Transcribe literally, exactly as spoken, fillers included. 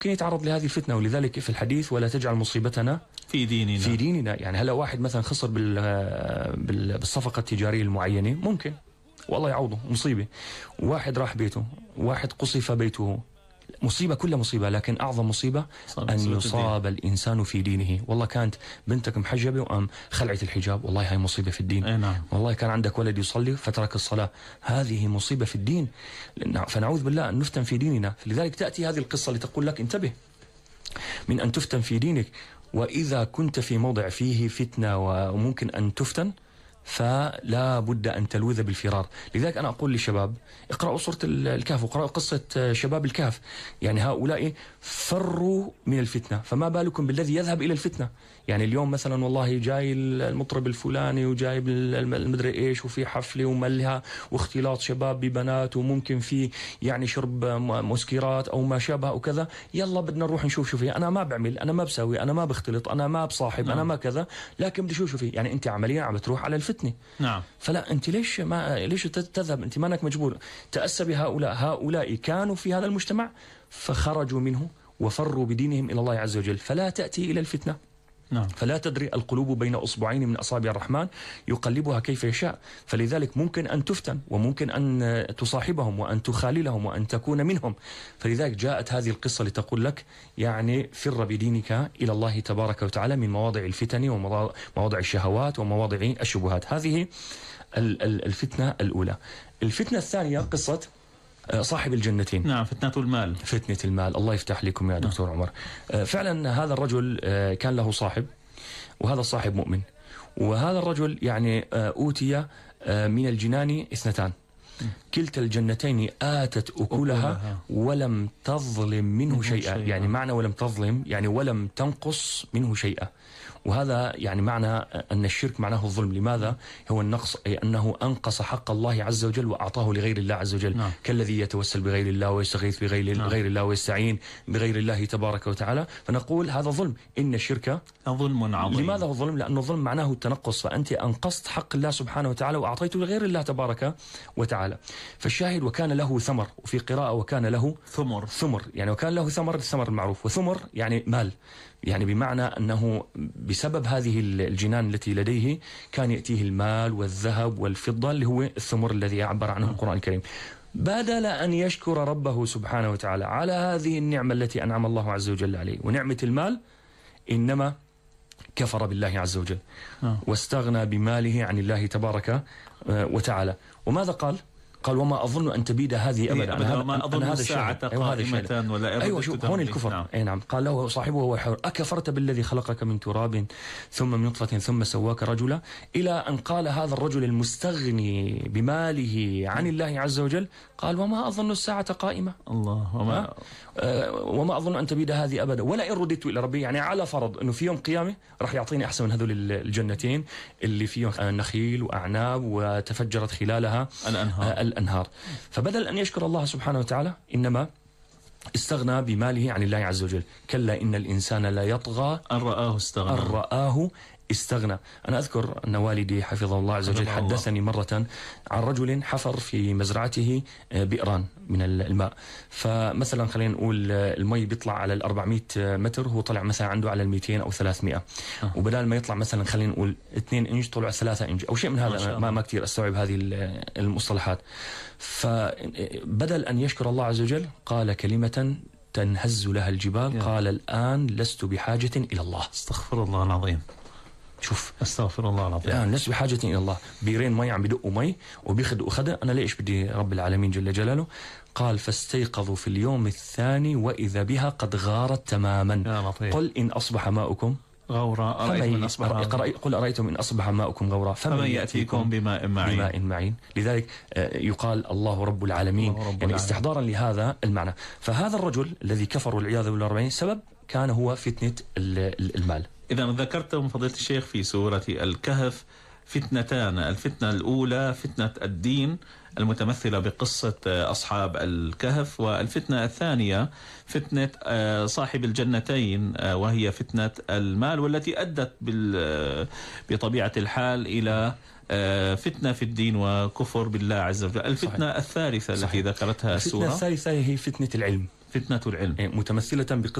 يتعرض لهذه الفتنة. ولذلك في الحديث ولا تجعل مصيبتنا في ديننا في ديننا. يعني هلا واحد مثلا خسر بال بالصفقة التجارية المعينة، ممكن والله يعوضه مصيبة. واحد راح بيته، واحد قصف بيته، مصيبة كلها مصيبة. لكن أعظم مصيبة أن يصاب الإنسان في دينه. والله كانت بنتك محجبة وقام خلعت الحجاب، والله هاي مصيبة في الدين. أي نعم. والله كان عندك ولد يصلي فترك الصلاة، هذه مصيبة في الدين. فنعوذ بالله أن نفتن في ديننا. لذلك تأتي هذه القصة لتقول لك انتبه من أن تفتن في دينك. وإذا كنت في موضع فيه فتنة وممكن أن تفتن فلا بد أن تلوذ بالفرار. لذلك أنا أقول للشباب اقرأوا سورة الكهف وقرأوا قصة شباب الكهف. يعني هؤلاء فروا من الفتنة، فما بالكم بالذي يذهب إلى الفتنة. يعني اليوم مثلا والله جاي المطرب الفلاني وجايب المدري إيش وفي حفلة وملها واختلاط شباب ببنات وممكن في يعني شرب مسكرات أو ما شابه وكذا، يلا بدنا نروح نشوف شو فيه. أنا ما بعمل، أنا ما بسوي، أنا ما بختلط، أنا ما بصاحب، نعم. أنا ما كذا، لكن بدي شو شو فيه. يعني أنت عمليا عم بتروح على الفتنة. نعم. فلا أنت ليش ما ليش تذهب؟ أنت مانك مجبور. تأسى بهؤلاء، هؤلاء كانوا في هذا المجتمع فخرجوا منه وفروا بدينهم إلى الله عز وجل. فلا تأتي إلى الفتنة. نعم. فلا تدري القلوب بين أصبعين من أصابع الرحمن يقلبها كيف يشاء. فلذلك ممكن أن تفتن وممكن أن تصاحبهم وأن تخاللهم وأن تكون منهم. فلذلك جاءت هذه القصة لتقول لك يعني فر بدينك إلى الله تبارك وتعالى من مواضع الفتن ومواضع الشهوات ومواضع الشبهات. هذه الفتنة الأولى. الفتنة الثانية قصة صاحب الجنتين. نعم، فتنة المال. فتنة المال. الله يفتح لكم يا دكتور عمر. فعلا هذا الرجل كان له صاحب، وهذا الصاحب مؤمن، وهذا الرجل يعني أوتي من الجنان اثنتان، كلتا الجنتين آتت أكلها ولم تظلم منه شيئا. يعني معنى ولم تظلم يعني ولم تنقص منه شيئا. وهذا يعني معنى أن الشرك معناه الظلم. لماذا؟ هو النقص، أي أنه أنقص حق الله عز وجل وأعطاه لغير الله عز وجل. نعم. كالذي يتوسل بغير الله ويستغيث بغير نعم. غير الله ويستعين بغير الله تبارك وتعالى. فنقول هذا ظلم، إن الشرك ظلم عظيم. لماذا هو ظلم؟ لأنه الظلم معناه التنقص، فأنت أنقصت حق الله سبحانه وتعالى وأعطيته لغير الله تبارك وتعالى. فالشاهد وكان له ثمر، وفي قراءة وكان له ثمر. ثمر يعني وكان له ثمر، الثمر المعروف، وثمر يعني مال. يعني بمعنى أنه بسبب هذه الجنان التي لديه كان يأتيه المال والذهب والفضة اللي هو الثمر الذي يعبر عنه القرآن الكريم. بدل أن يشكر ربه سبحانه وتعالى على هذه النعمة التي أنعم الله عز وجل عليه ونعمة المال، إنما كفر بالله عز وجل واستغنى بماله عن الله تبارك وتعالى. وماذا قال؟ قال وما أظن أن تبيد هذه أبدا. أنا وما أظن هذا الساعة قائمة ولا أيوة شوف هون الكفر. نعم. أي نعم. قال له صاحبه وهو يحاور أكفرت بالذي خلقك من تراب ثم من نطفة ثم سواك رجلا، إلى أن قال هذا الرجل المستغني بماله عن الله عز وجل قال وما أظن الساعة قائمة. الله. وما أه وما أظن أن تبيد هذه أبدا ولئن رددت إلى ربي. يعني على فرض أنه في يوم قيامة راح يعطيني أحسن من هذول الجنتين اللي فيهم نخيل وأعناب وتفجرت خلالها الأنهار. الأنهار. فبدل أن يشكر الله سبحانه وتعالى إنما استغنى بماله عن الله عز وجل. كلا إن الإنسان لا يطغى أن رآه استغنى. أن رآه استغنى. أنا أذكر أن والدي حفظه الله عز وجل حدثني مرة عن رجل حفر في مزرعته بئران من الماء. فمثلا خلينا نقول المي بيطلع على الأربعمائة متر، هو طلع مثلا عنده على المئتين أو ثلاثمائة. أه. وبدال ما يطلع مثلا خلينا نقول اثنين إنج طلع ثلاثة إنج أو شيء من هذا. ما ما كثير أستوعب هذه المصطلحات. فبدل أن يشكر الله عز وجل قال كلمة تنهز لها الجبال. يا. قال الآن لست بحاجة إلى الله. استغفر الله العظيم. شوف استغفر الله العظيم. الآن لست بحاجة إلى الله. بيرين مي عم بدقوا مي وبيخدقوا خدق، أنا ليش بدي رب العالمين جل جلاله؟ قال فاستيقظوا في اليوم الثاني وإذا بها قد غارت تماما. قل إن أصبح ماؤكم غورا أرأيتم أصبح قل أرأيتم إن أصبح ماؤكم غورا فمن يأتيكم بماء معين. بماء معين. لذلك يقال الله رب العالمين، الله رب يعني العالمين. استحضارا لهذا المعنى. فهذا الرجل الذي كفر والعياذ بالله ربعين سبب كان هو فتنة المال. إذا ذكرتم فضيلة الشيخ في سورة الكهف فتنتان. الفتنة الأولى فتنة الدين المتمثلة بقصة أصحاب الكهف، والفتنة الثانية فتنة صاحب الجنتين وهي فتنة المال، والتي أدت بطبيعة الحال إلى فتنة في الدين وكفر بالله عز وجل. الفتنة صحيح. الثالثة التي ذكرتها السورة، الفتنة الثالثة هي فتنة العلم. فتنة العلم متمثلة بقصة